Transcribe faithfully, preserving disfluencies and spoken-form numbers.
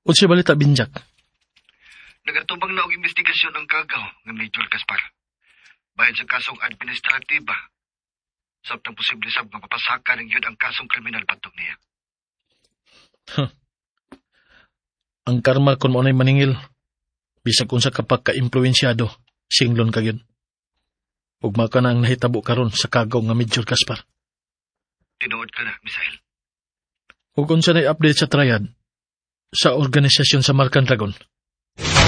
Unsa balita Binjak? Nagatubang na og investigasyon ang kagaw nga Major Gaspar. Bayan sa kasong administratiba, sabtang posible sab nga mapasaka ning yun ang kasong kriminal patog niya. Huh. Ang karma kon mo nay maningil, bisag unsa ka pagka-impluwensyado, singlon ka gyud. Ug maka na ang nahitabo karon sa kagaw nga Major Gaspar. Tinuod ka na, Misael. Ug unsa nay update sa triad sa organisasyon sa Marcan Dragon?